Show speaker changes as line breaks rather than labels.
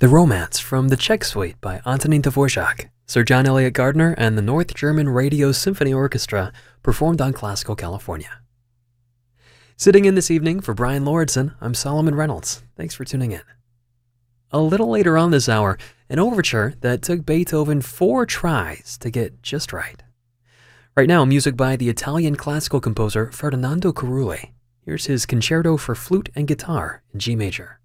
The Romance from the Czech Suite by Antonín Dvořák, Sir John Eliot Gardner and the North German Radio Symphony Orchestra performed on Classical California. Sitting in this evening for Brian Lauritsen, I'm Solomon Reynolds. Thanks for tuning in. A little later on this hour, an overture that took Beethoven 4 tries to get just right. Right now, music by the Italian classical composer Ferdinando Carulli. Here's his Concerto for Flute and Guitar in G major.